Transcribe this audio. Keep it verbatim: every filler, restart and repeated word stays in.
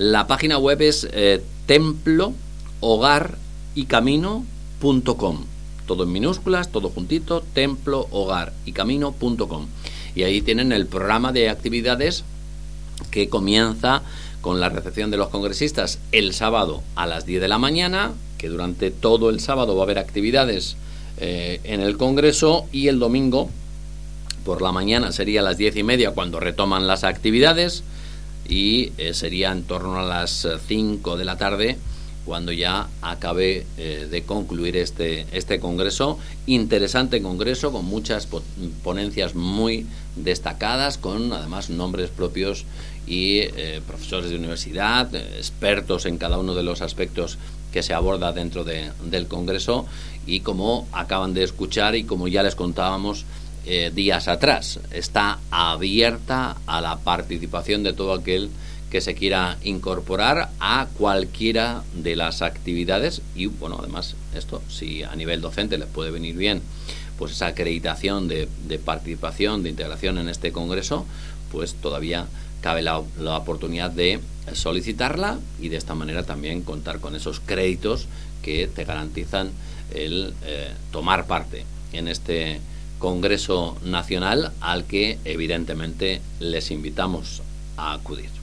La página web es eh, templo hogar y camino punto com. Todo en minúsculas, todo juntito, templo hogar y camino punto com. Y ahí tienen el programa de actividades que comienza con la recepción de los congresistas el sábado a las diez de la mañana, que durante todo el sábado va a haber actividades eh, en el Congreso, y el domingo por la mañana sería a las diez y media cuando retoman las actividades, y eh, sería en torno a las cinco de la tarde cuando ya acabe eh, de concluir este, este congreso. Interesante congreso, con muchas ponencias muy destacadas, con además nombres propios y eh, profesores de universidad, eh, expertos en cada uno de los aspectos que se aborda dentro de, del congreso, y como acaban de escuchar y como ya les contábamos eh, días atrás, está abierta a la participación de todo aquel que se quiera incorporar a cualquiera de las actividades. Y bueno, además esto, si a nivel docente les puede venir bien pues esa acreditación de, de participación, de integración en este congreso, pues todavía cabe la, la oportunidad de solicitarla, y de esta manera también contar con esos créditos que te garantizan el eh, tomar parte en este congreso nacional, al que evidentemente les invitamos a acudir.